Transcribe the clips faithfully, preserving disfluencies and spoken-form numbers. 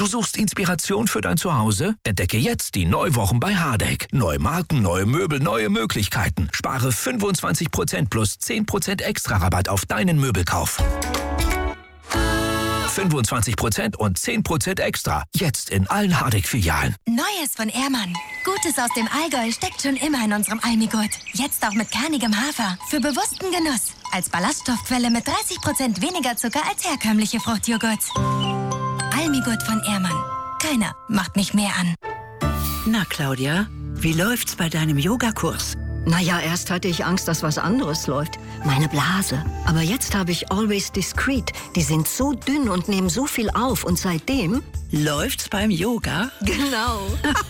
Du suchst Inspiration für dein Zuhause? Entdecke jetzt die Neuwochen bei Hardegg. Neue Marken, neue Möbel, neue Möglichkeiten. Spare fünfundzwanzig Prozent plus zehn Prozent extra Rabatt auf deinen Möbelkauf. fünfundzwanzig Prozent und zehn Prozent extra. Jetzt in allen Hardegg-Filialen. Neues von Ehrmann. Gutes aus dem Allgäu steckt schon immer in unserem Almigurt. Jetzt auch mit kernigem Hafer. Für bewussten Genuss. Als Ballaststoffquelle mit dreißig Prozent weniger Zucker als herkömmliche Fruchtjoghurts. Almigurt von Ehrmann. Keiner macht mich mehr an. Na, Claudia, wie läuft's bei deinem Yogakurs? Naja, erst hatte ich Angst, dass was anderes läuft. Meine Blase. Aber jetzt habe ich Always Discreet. Die sind so dünn und nehmen so viel auf. Und seitdem... Läuft's beim Yoga? Genau.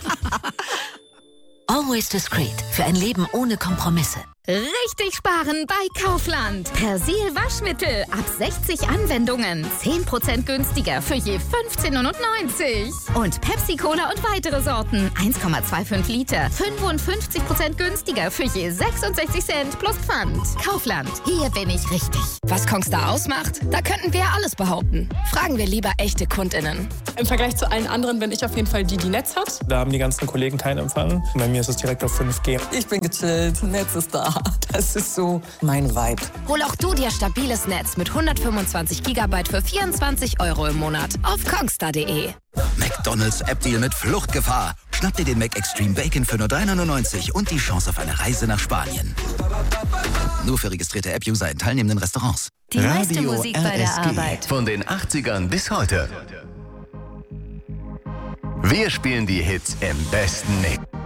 Always Discreet. Für ein Leben ohne Kompromisse. Richtig sparen bei Kaufland. Persil Waschmittel ab sechzig Anwendungen. zehn Prozent günstiger für je fünfzehn neunundneunzig. Und Pepsi Cola und weitere Sorten. eins Komma fünfundzwanzig Liter. fünfundfünfzig Prozent günstiger für je sechsundsechzig Cent plus Pfand. Kaufland. Hier bin ich richtig. Was Kongstar ausmacht? Da könnten wir ja alles behaupten. Fragen wir lieber echte KundInnen. Im Vergleich zu allen anderen bin ich auf jeden Fall die, die Netz hat. Da haben die ganzen Kollegen keinen Empfang. Bei mir ist es direkt auf fünf G. Ich bin gechillt. Netz ist da. Das ist so mein Vibe. Hol auch du dir stabiles Netz mit hundertfünfundzwanzig Gigabyte für vierundzwanzig Euro im Monat auf kongstar punkt de. McDonald's App-Deal mit Fluchtgefahr. Schnapp dir den Mac Extreme Bacon für nur drei neunundneunzig und die Chance auf eine Reise nach Spanien. Nur für registrierte App-User in teilnehmenden Restaurants. Die meiste Musik bei der Arbeit. Von den achtzigern bis heute. Wir spielen die Hits im besten Mix.